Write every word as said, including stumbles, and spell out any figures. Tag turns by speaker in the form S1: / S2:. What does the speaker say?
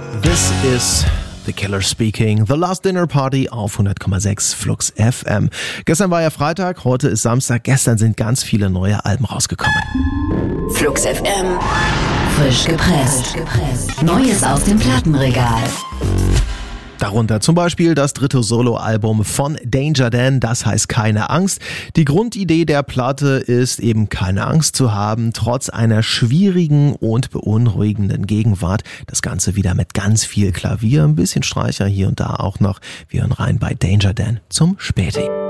S1: This is The Killer speaking. The Last Dinner Party auf hundert Komma sechs Flux F M. Gestern war ja Freitag, heute ist Samstag. Gestern sind ganz viele neue Alben rausgekommen.
S2: Flux F M. Frisch gepresst. Neues aus dem Plattenregal.
S1: Darunter zum Beispiel das dritte Soloalbum von Danger Dan, das heißt Keine Angst. Die Grundidee der Platte ist eben keine Angst zu haben, trotz einer schwierigen und beunruhigenden Gegenwart. Das Ganze wieder mit ganz viel Klavier, ein bisschen Streicher hier und da auch noch. Wir hören rein bei Danger Dan zum Späti.